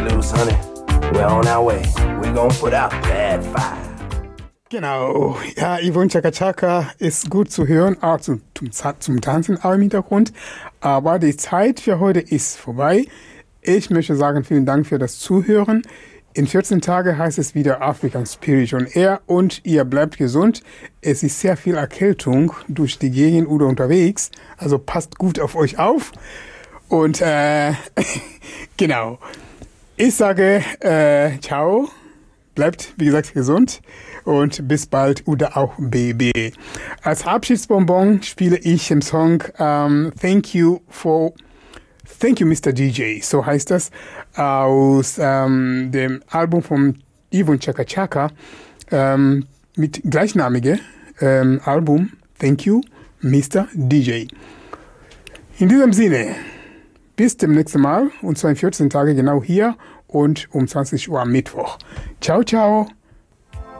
get loose, honey. We're on our way. We're gonna put out bad fire. Genau, ja, Yvonne Chaka Chaka ist gut zu hören, auch zum Tanzen auch im Hintergrund. Aber die Zeit für heute ist vorbei. Ich möchte sagen, vielen Dank für das Zuhören. In 14 Tagen heißt es wieder African Spirit on Air und ihr bleibt gesund. Es ist sehr viel Erkältung durch die Gegend oder unterwegs, also passt gut auf euch auf. Und genau, ich sage ciao, bleibt wie gesagt gesund und bis bald oder auch BB. Als Abschiedsbonbon spiele ich den Song Thank You Mr. DJ, so heißt das, aus dem Album von Yvonne Chaka Chaka mit gleichnamigem Album Thank You Mr. DJ. In diesem Sinne, bis zum nächsten Mal und zwar in 14 Tagen genau hier und um 20 Uhr am Mittwoch. Ciao, ciao.